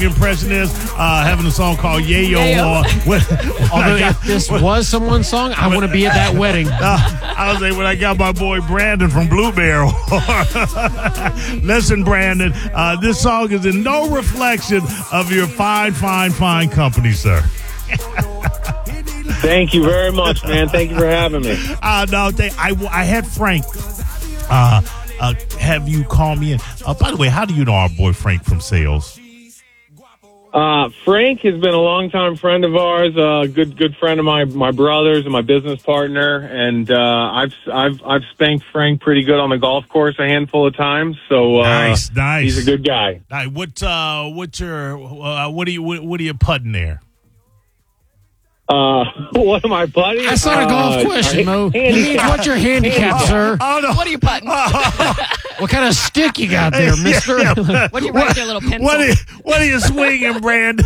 impression is having a song called Yayo. Although if this was someone's song, I want to be at that wedding. I was like, when I got my boy Brandon from Blue Barrel. Listen, Brandon, this song is in no reflection of your fine company, sir. Thank you very much, man. Thank you for having me. I had Frank have you call me in. By the way, how do you know our boy Frank from sales? Frank has been a longtime friend of ours, good friend of my brother's and my business partner, and I've spanked Frank pretty good on the golf course a handful of times. So nice. He's a good guy. What are you putting there? What am I putting? That's not a golf question, Mo. He means what's your handicap, sir? Oh, no. What are you putting? What kind of stick you got there, mister? What do you write with your little pencil? What are you swinging, Brandon?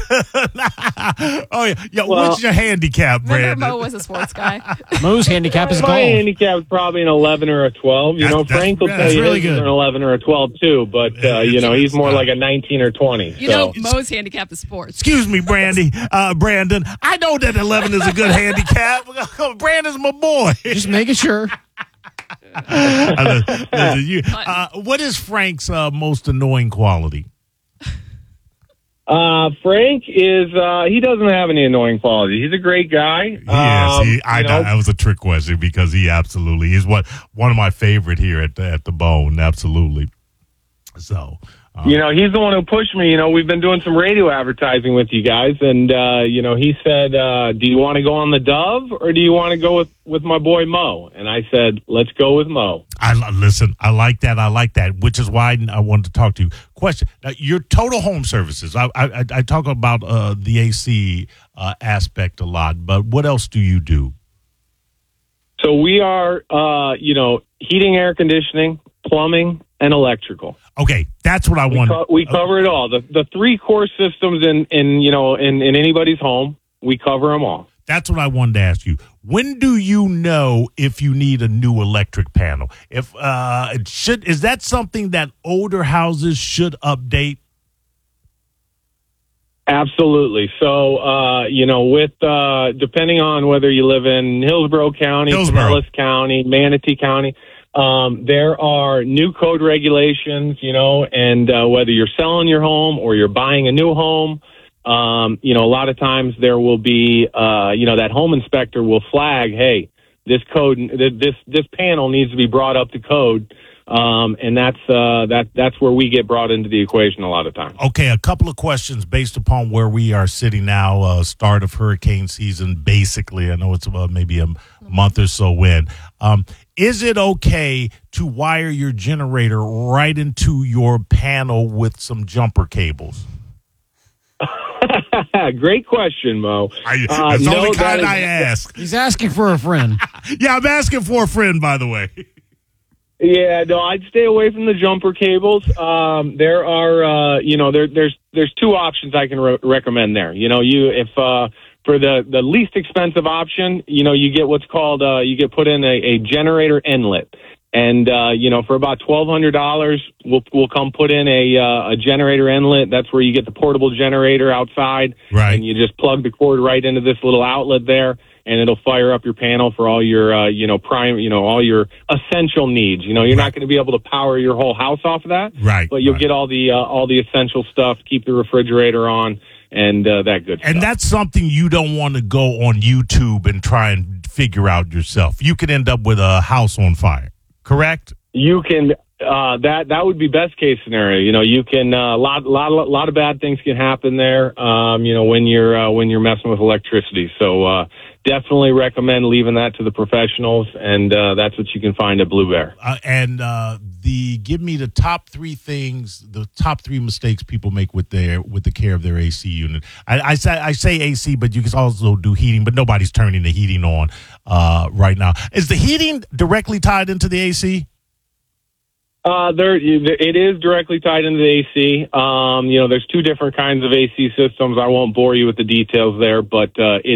What's your handicap, Brandon? Remember Mo was a sports guy. Mo's handicap is golf. My handicap is probably an 11 or a 12. Frank will tell you really his is an 11 or a 12 too, but he's more like a 19 or 20. Mo's handicap is sports. Excuse me, Brandon. I know that 11 is a good handicap. Brandon's my boy. Just making sure. What is Frank's most annoying quality? Frank is he doesn't have any annoying quality. He's a great guy. I know that was a trick question because he absolutely is one of my favorite here at the Bone. Absolutely. So. He's the one who pushed me. We've been doing some radio advertising with you guys, and he said, "Do you want to go on the Dove or do you want to go with my boy Mo?" And I said, "Let's go with Mo." I like that. Which is why I wanted to talk to you. Question: your Total Home Services. I talk about the AC aspect a lot, but what else do you do? So we are, heating, air conditioning, plumbing, and electrical. Okay, that's what I want. We cover it all. The three core systems in anybody's home, we cover them all. That's what I wanted to ask you. When do you know if you need a new electric panel? Is that something that older houses should update? Absolutely. So, depending on whether you live in Hillsborough County, Pinellas County, Manatee County, there are new code regulations, and whether you're selling your home or you're buying a new home, a lot of times there will be, that home inspector will flag, hey, this panel needs to be brought up to code. And that's where we get brought into the equation a lot of times. Okay, a couple of questions based upon where we are sitting now, start of hurricane season, basically. I know it's maybe a month or so in. Is it okay to wire your generator right into your panel with some jumper cables? Great question, Mo. That's the only kind I ask. He's asking for a friend. Yeah, I'm asking for a friend, by the way. Yeah, no, I'd stay away from the jumper cables. There are, there's two options I can recommend there. For the least expensive option, you get what's called, you get put in a generator inlet. And, for about $1,200, we'll come put in a generator inlet. That's where you get the portable generator outside. Right. And you just plug the cord right into this little outlet there, and it'll fire up your panel for all your, all your essential needs. You're not going to be able to power your whole house off of that. Right. But you'll get all the essential stuff, keep the refrigerator on, and that good stuff. And that's something you don't want to go on YouTube and try and figure out yourself. You could end up with a house on fire, correct? You can, that would be best case scenario. You can, a lot of bad things can happen there, when you're messing with electricity. So, definitely recommend leaving that to the professionals, and that's what you can find at Blue Bear. Give me the top three things, the top three mistakes people make with the care of their AC unit. I say AC, but you can also do heating, but nobody's turning the heating on right now. Is the heating directly tied into the AC? It is directly tied into the AC. There's two different kinds of AC systems. I won't bore you with the details there, but